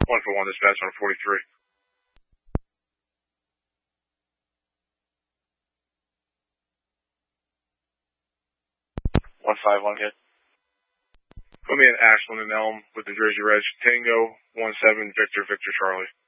141 dispatch on 43. 151 good. Put me in Ashland and Elm with the Jersey Reg. Tango 17 Victor Charlie.